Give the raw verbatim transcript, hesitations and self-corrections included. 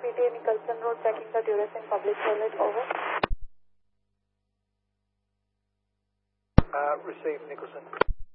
P T A Nicholson Road, checking the duration public toilet, over. Uh, receive Nicholson.